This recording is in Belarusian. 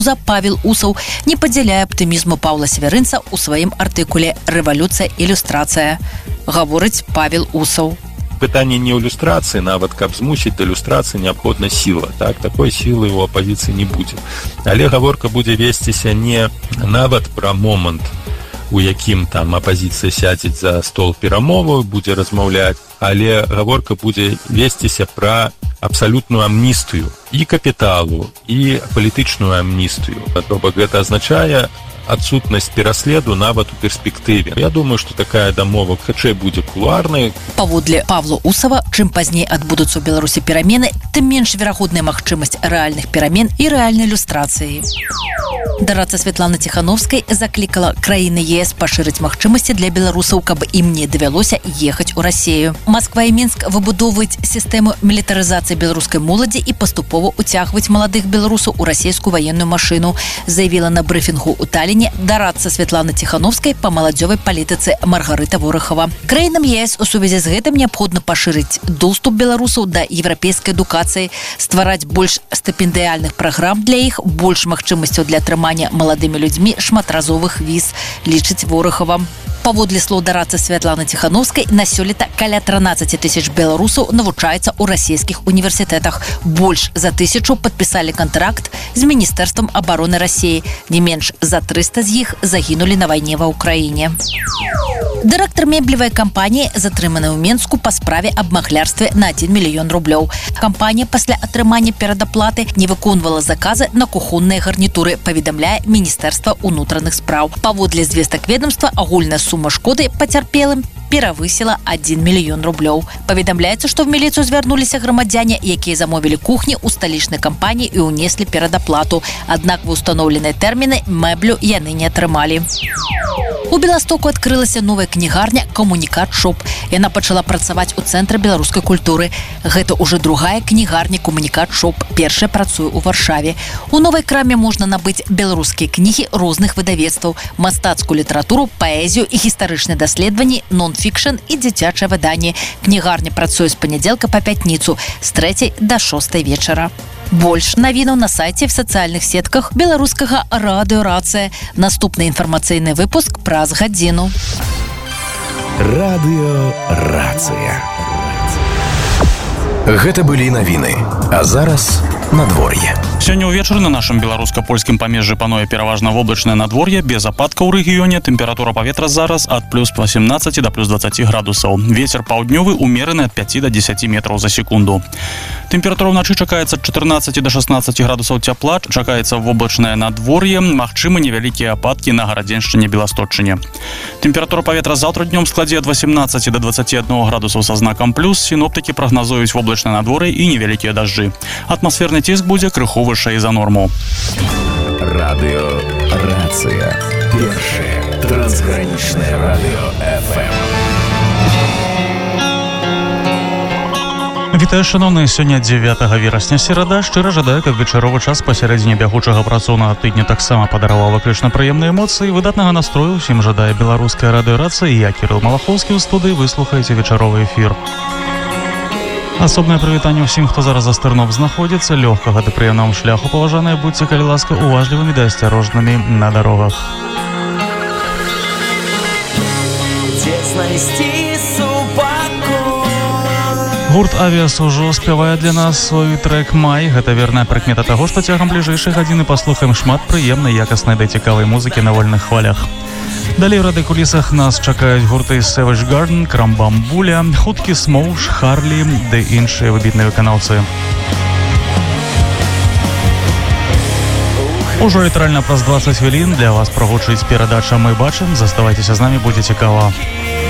Павел Усаў не падзяляе аптымізму Паўла Северынца ў сваім артыкуле «Рэвалюцыя ілюстрацыя». Гаворыць Павел Усаў. Пытанне не ілюстрацыі, нават каб змусіць да ілюстрацыі неабходна сіла. Такой сілы ў апазіцыі не будзе. Але гаворка будзе весціся не нават пра момант, у якім там апазіцыя сядзець за стол перамоваў, будзе размаўляць, але гаворка будзе весціся пра абсалютную амністыю і капіталу, і палітычную амністыю. То бок гэта азначае адсутнасць пераследу нават у перспектыве. Я думаю, што такая дамова хутчэй будзе кулуарнай. Паводле Павла Усава, чым пазней адбудуцца ў Беларусі перамены, тым менш верагодная магчымасць рэальных перамен і рэальнай ілюстрацыі. Дарадца Святлана Ціхановскай заклікала краіны ЕС пашырыць магчымасці для беларусаў, каб ім не давялося ехаць у Расію. Масква і Мінск выбудоўваюць сістэму мілітарызацыі беларускай моладзі і паступова ўцягваць маладых беларусаў у расійскую ваенную машыну, заявіла на брыфінгу ў Таліне дарадца Святланы Ціхановскай па маладзёвай палітыцы Маргарыта Ворахава. Краінам ЕС у сувязі з гэтым неабходна пашырыць доступ беларусаў да еўрапейскай адукацыі, ствараць больш стыпендыяльных праграм для іх, больш магчымасцяў для атрымання маладымі людзьмі шматразовых віз, лічыць Ворахава. Паводле слоў дарадцы Святланы Ціхановскай, на сёлета каля 13 тысяч беларусаў навучаецца ў расійскіх універсітэтах. Больш за 1000 падпісалі кантракт з Міністэрствам абароны Расіі. Не менш за 300 з іх загінулі на вайне ва ўкраіне. Дырэктар меблевай кампаніі затрыманы ў Менску па справе аб махлярстве на 1 мільён рублёў. Кампанія пасля атрымання перадаплаты не выконвала заказы на кухонныя гарнітуры, паведамляе Міністэрства ўнутраных спраў. Паводле звестак ведомства, агульная сума шкоды пацярпелым перавысіла 1 мільён рублёў. Паведамляецца, што ў міліцыю звярнуліся грамадзяне, якія замовілі кухні ў сталічнай кампаніі і ўнеслі перадаплату. Аднак ва ўстаноўленыя тэрміны мэблю яны не атрымалі. У Беластоку адкрылася новая кнігарня «Камунікат Шоп». Яна пачала працаваць у цэнтры беларускай культуры. Гэта ўжо другая кнігарня «Камунікат Шоп». Першая працуе ў Варшаве. У новай краме можна набыць беларускія кнігі розных выдавецтваў, мастацкую літаратуру, паэзію і гістарычныя даследаванні, нон-фікшн і дзіцячае выданне. Кнігарня працуе з панядзелка па пятніцу з 3 до 6 вечара. Больш навінаў на сайце в сацыяльных сетках беларускага радыё «Рацыя». Наступны інфармацыйны выпуск праз гадзіну. Радыё «Рацыя». Гэта былі навіны. А зараз надвор'е. Сёння ўвечары на нашым беларуска-польскім памежжы пануе пераважна воблачнае надвор'е, без ападкаў у рэгіёне. Тэмпература паветра зараз ад плюс 18 да плюс 20 градусаў. Вецер паўднёвы умераны ад 5 до 10 метраў за секунду. Тэмпература ўначы чакаецца ад 14 до 16 градусаў цяпла, чакаецца воблачнае надвор'е, магчымы невялікія ападкі на Гарадзеншчыне, Беласточчыне. Тэмпература паветра заўтра днём складзе ад 18 до 21 градусаў са знакам плюс. Сіноптыкі прагназуюць воблачнае надвор'е і невялікія дажджы. Атмасферны ціск будзе крыху вышэй за норму. Радыё «Рацыя». Першае трансгранічнае радыё FM. Вітаю, шановныя, сёння 9 верасня, серада. Шчыра жадаю, каб вечаровы час пасярэдзіне бягучага працоўнага тыдня таксама падараваў выключна прыемныя эмоцыі. Выдатнага настрою ўсім жадае беларуская радыёрацыя. Я, Кірыл Малахоўскі, ў студыі. Вы слухаеце вечаровы эфір. Асобнае прывітанне ўсім, хто зараз за стырном знаходзіцца. Лёгкага ды прыемнага шляху, паважаныя, будьце, калі ласка, уважлівымі ды асцярожнымі на дарогах. Дзе знайсці супаку? Гурт «Авіас» ужо спявае для нас свой трэк «Май». Гэта верная прыкмета таго, што цягам бліжэйшай гадзіны паслухаем шмат прыемнай, якаснай ды цікавай музыкі на вольных хвалях. Далей у радыкулісах нас чакаюць гурты Savage Garden, Крамбамбуля, Хуткі Смоуш, Харлі ды іншыя выбітныя выканаўцы. Ужо літаральна праз 20 хвілін для вас прагучыць перадача «Мы бачым». Заставайцеся з намі, будзе цікава.